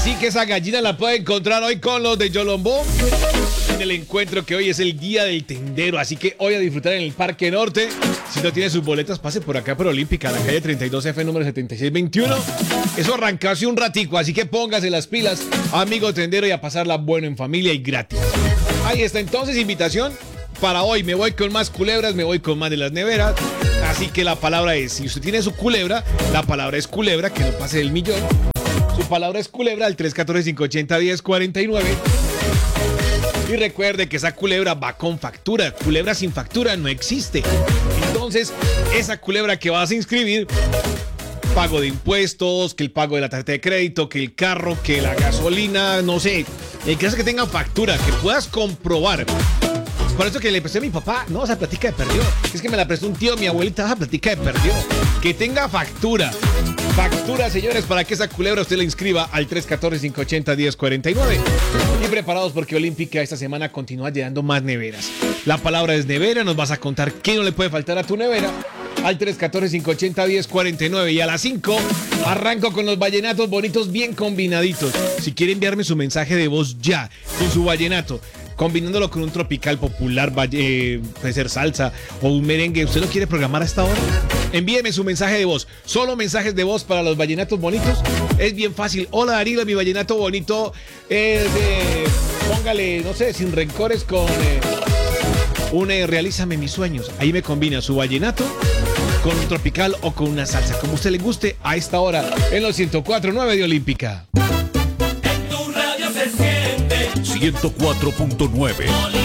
Sí que esa gallina la puede encontrar hoy con los de Yolombó en el encuentro que hoy es el Día del Tendero, así que hoy a disfrutar en el Parque Norte. Si no tiene sus boletas, pase por acá por Olímpica, la calle 32F número 7621. Eso arrancó hace un ratico, así que póngase las pilas, amigo tendero, y a pasarla bueno en familia y gratis. Ahí está entonces, invitación para hoy. Me voy con más culebras, me voy con más de las neveras. Así que la palabra es, si usted tiene su culebra, la palabra es culebra, que no pase del millón. Su palabra es culebra al 314-580-1049. Y recuerde que esa culebra va con factura. Culebra sin factura no existe. Entonces, esa culebra que vas a inscribir, pago de impuestos, que el pago de la tarjeta de crédito, que el carro, que la gasolina, no sé. El caso es que tenga factura, que puedas comprobar. Por eso que le presté a mi papá, no, esa platica de perdió. Es que me la prestó un tío, mi abuelita, esa platica de perdió. Que tenga factura. Factura, señores, para que esa culebra usted la inscriba al 314-580-1049. Y preparados porque Olímpica esta semana continúa llegando más neveras. La palabra es nevera, nos vas a contar qué no le puede faltar a tu nevera al 314-580-1049. Y a las 5 arranco con los vallenatos bonitos bien combinaditos. Si quiere enviarme su mensaje de voz ya, con su vallenato, combinándolo con un tropical popular, puede ser salsa o un merengue, ¿usted lo quiere programar a esta hora? Envíeme su mensaje de voz. Solo mensajes de voz para los vallenatos bonitos. Es bien fácil. Hola Darío, mi vallenato bonito es póngale, no sé, sin rencores con realízame mis sueños. Ahí me combina su vallenato con un tropical o con una salsa, como a usted le guste, a esta hora en los 104.9 de Olímpica. En tu radio se siente 104.9.